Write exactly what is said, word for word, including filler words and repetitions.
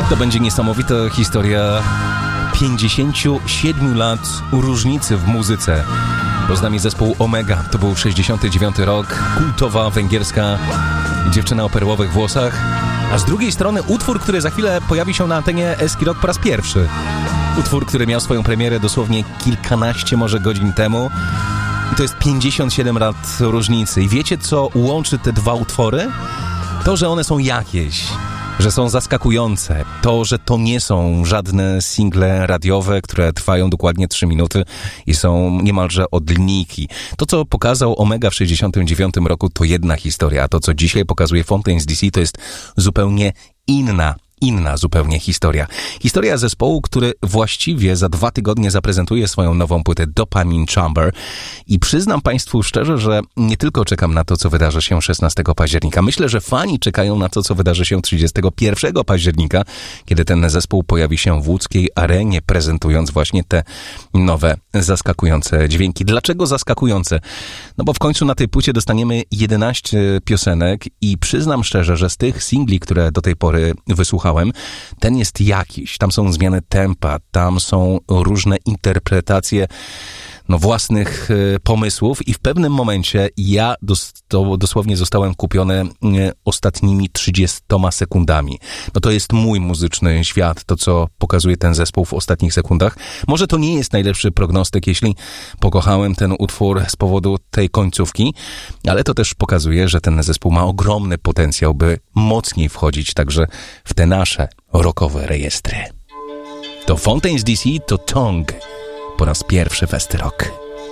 To będzie niesamowita historia pięćdziesięciu siedmiu lat różnicy w muzyce. Bo z nami zespół Omega, to był sześćdziesiąty dziewiąty rok, kultowa węgierska dziewczyna o perłowych włosach, a z drugiej strony utwór, który za chwilę pojawi się na antenie Eski Rock po raz pierwszy. Utwór, który miał swoją premierę dosłownie kilkanaście może godzin temu. I to jest pięćdziesiąt siedem lat różnicy. I wiecie, co łączy te dwa utwory? To, że one są jakieś, że są zaskakujące. To, że to nie są żadne single radiowe, które trwają dokładnie trzy minuty i są niemalże od linijki. To, co pokazał Omega w sześćdziesiątym dziewiątym roku, to jedna historia, a to, co dzisiaj pokazuje Fontaines D C, to jest zupełnie inna Inna zupełnie historia. Historia zespołu, który właściwie za dwa tygodnie zaprezentuje swoją nową płytę Dopamine Chamber i przyznam Państwu szczerze, że nie tylko czekam na to, co wydarzy się szesnastego października. Myślę, że fani czekają na to, co wydarzy się trzydziestego pierwszego października, kiedy ten zespół pojawi się w łódzkiej arenie, prezentując właśnie te nowe, zaskakujące dźwięki. Dlaczego zaskakujące? No bo w końcu na tej płycie dostaniemy jedenaście piosenek i przyznam szczerze, że z tych singli, które do tej pory wysłuchałem, ten jest jakiś. Tam są zmiany tempa, tam są różne interpretacje no, własnych y, pomysłów i w pewnym momencie ja dos, to, dosłownie zostałem kupiony y, ostatnimi trzydziestoma sekundami. No to jest mój muzyczny świat, to co pokazuje ten zespół w ostatnich sekundach. Może to nie jest najlepszy prognostyk, jeśli pokochałem ten utwór z powodu tej końcówki, ale to też pokazuje, że ten zespół ma ogromny potencjał, by mocniej wchodzić także w te nasze rockowe rejestry. To Fontaines D C, to Tongue. Po raz pierwszy West Rock.